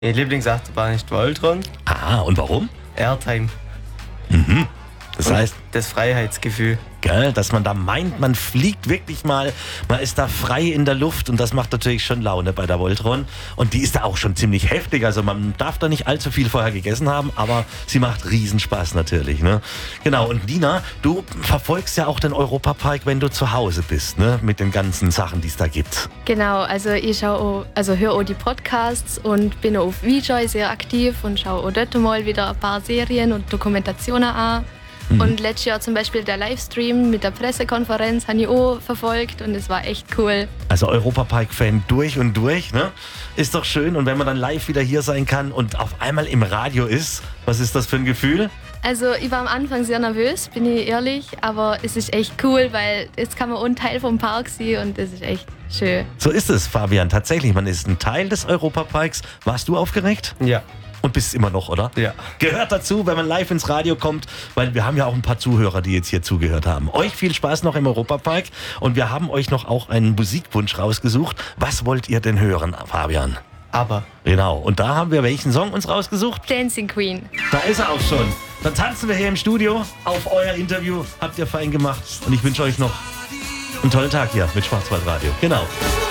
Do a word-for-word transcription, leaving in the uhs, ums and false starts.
Meine Lieblingsachterbahn ist Voltron. Ah, und warum? Airtime. Mhm. Das Und heißt, das Freiheitsgefühl. gell, dass man da meint, man fliegt wirklich mal, man ist da frei in der Luft und das macht natürlich schon Laune bei der Voltron. Und die ist da auch schon ziemlich heftig, also man darf da nicht allzu viel vorher gegessen haben, aber sie macht Riesenspaß natürlich. Ne? Genau, und Nina, du verfolgst ja auch den Europapark, wenn du zu Hause bist, ne? Mit den ganzen Sachen, die es da gibt. Genau, also ich schaue, also höre auch die Podcasts und bin auf VJoy sehr aktiv und schaue auch dort mal wieder ein paar Serien und Dokumentationen an. Und letztes Jahr zum Beispiel der Livestream mit der Pressekonferenz habe ich auch verfolgt und es war echt cool. Also Europapark-Fan durch und durch, ne? Ist doch schön. Und wenn man dann live wieder hier sein kann und auf einmal im Radio ist, was ist das für ein Gefühl? Also ich war am Anfang sehr nervös, bin ich ehrlich, aber es ist echt cool, weil jetzt kann man auch ein Teil vom Park sehen und das ist echt schön. So ist es, Fabian. Tatsächlich, man ist ein Teil des Europaparks. Warst du aufgeregt? Ja. Und bist immer noch, oder? Ja. Gehört dazu, wenn man live ins Radio kommt, weil wir haben ja auch ein paar Zuhörer, die jetzt hier zugehört haben. Euch viel Spaß noch im Europapark und wir haben euch noch auch einen Musikwunsch rausgesucht. Was wollt ihr denn hören, Fabian? Aber. Genau, und da haben wir welchen Song uns rausgesucht? Dancing Queen. Da ist er auch schon. Dann tanzen wir hier im Studio auf euer Interview. Habt ihr fein gemacht und ich wünsche euch noch einen tollen Tag hier mit Schwarzwaldradio. Genau.